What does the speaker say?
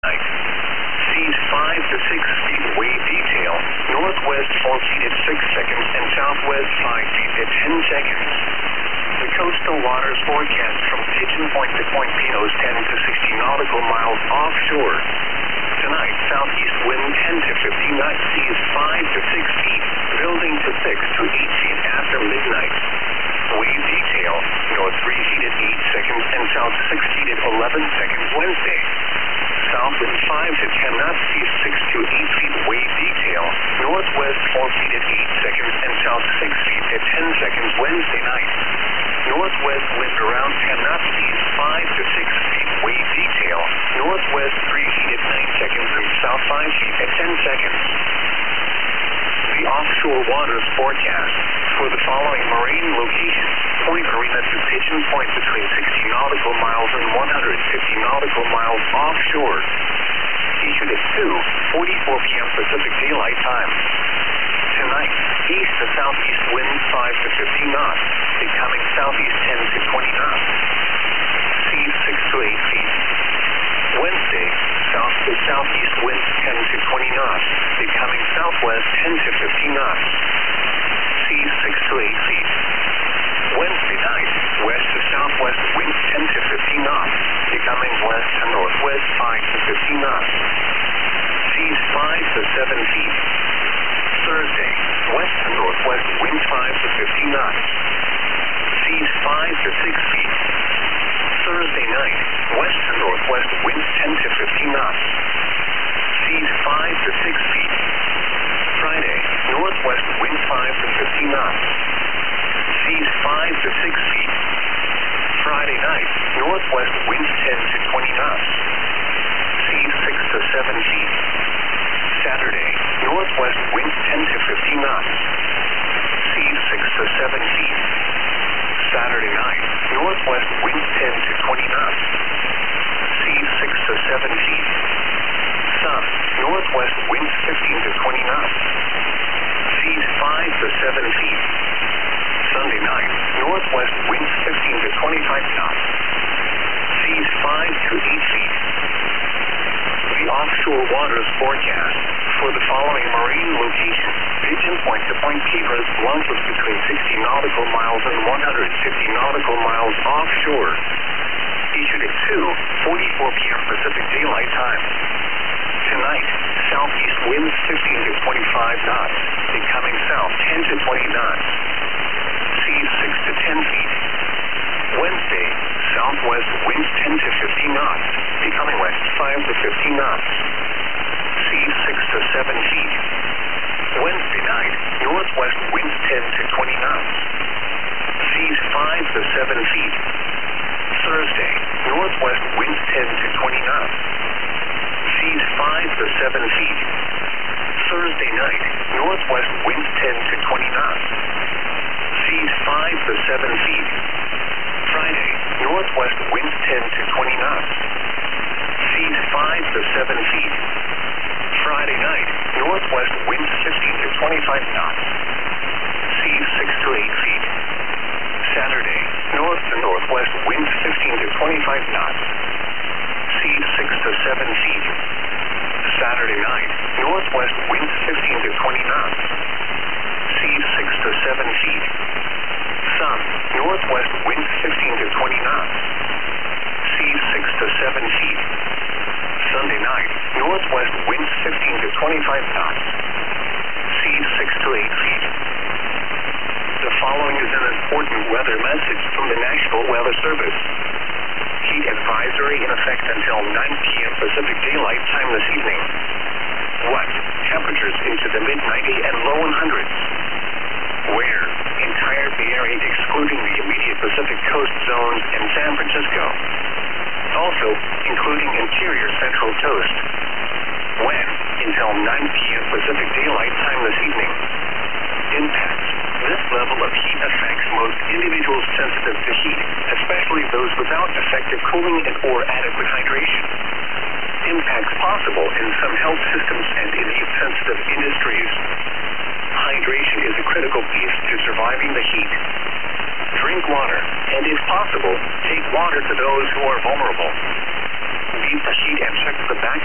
night. Seas 5 to 6 feet wave detail. Northwest 4 feet at 6 seconds and southwest 5 feet at 10 seconds. The coastal waters forecast from Pigeon Point to Point Pinos 10 to 60 nautical miles offshore. Tonight, southeast wind 10 to 15 knots, seas 5 to 6 feet, building to 6 to 8 feet after midnight. Wave detail, north 3 feet at 8 seconds and south 6 feet at 11 seconds Wednesday. South wind 5 to 10 knots, seas 6 to 8 feet, wave detail, northwest 4 feet at 8 seconds and south 6 feet at 10 seconds Wednesday night. Northwest wind around 10 knots, seas 5 to 6 feet, wave detail, northwest 3 feet at 9 seconds and south 5 feet at 10 seconds. The offshore waters forecast for the following marine locations: Point Arena to Pigeon Point between 60 nautical miles and 150 nautical miles offshore. Issued at 2:44 p.m. Pacific Daylight Time. Tonight, east to southeast winds 5 to 15 knots, becoming southeast 10 to 20 knots. Seas 6 to 8 feet. Wednesday, south to southeast winds 10 to 20 knots, becoming southwest 10 to 15 knots. Seas 6 to 8 feet. Wednesday night, west to southwest winds 10 to 15 knots, becoming west to northwest 5 to 15 knots. Seas 5 to 7 feet. Thursday, west to northwest winds 5 to 15 knots. Seas 5 to 6 feet. Thursday night, west to northwest winds 10 to 15 knots. Seas 5 to 6 feet. Friday, northwest winds 5 to 15 knots. Seas 5 to 6 feet. Friday night, northwest winds 10 to 20 knots. Seas 6 to 7 feet. Saturday, northwest winds 10 to 15 knots. Seas 6 to 7 feet. Saturday night, northwest winds 10 to 20 knots. Seas 6 to 7 feet. Sun, northwest winds 15 to 20 knots. Seas 5 to 7 feet. Sunday night, northwest winds 15 to 25 knots. Seas 5 to 8 feet. The offshore waters forecast for the following marine locations: Pigeon Point to Point Pinos, launches between 60 nautical miles and 150 nautical miles offshore. Issued at 2:44 p.m. Pacific Daylight Time. Tonight, southeast winds 15 to 25 knots, becoming south 10 to 20 knots. Seas 6 to 10 feet. Wednesday, southwest winds 10 to 15 knots, becoming west 5 to 15 knots. Seas 6 to 7 feet. Wednesday night, northwest winds 10 to 20 knots. Seas 5 to 7 feet. Thursday, northwest winds 10 to 20 knots. Seas 5 to 7 feet. Thursday night, northwest winds 10 to 20 knots. Seas 5 to 7 feet. Friday, northwest winds 10 to 20 knots. Seas 5 to 7 feet. Friday night, northwest winds 15 to 25 knots. Seas 6 to 8 feet. Saturday, north to northwest winds 15 to 25 knots. Seas 6 to 7 feet. Saturday night, northwest winds 15 to 20 knots. Seas 6 to 7 feet. Sun, northwest winds 15 to 20 knots. Seas 6 to 7 feet. Sunday night, northwest winds 15 to 25 knots. Seas 6 to 8 feet. The following is an important weather message from the National Weather Service. Heat advisory in effect until 9 p.m. Pacific Daylight Time this evening. 1. Temperatures into the mid-90s and low 100s. Where? Entire Bay Area excluding the immediate Pacific Coast zones and San Francisco. Also, including interior Central Coast. When? Until 9 p.m. Pacific Daylight Time this evening. Impacts. This level of heat affects most individuals sensitive to heat, especially those without effective cooling and or adequate hydration. Impacts possible in some health systems and in heat-sensitive industries. Hydration is a critical piece to surviving the heat. Drink water, and if possible, take water to those who are vulnerable. Beat the heat and check the back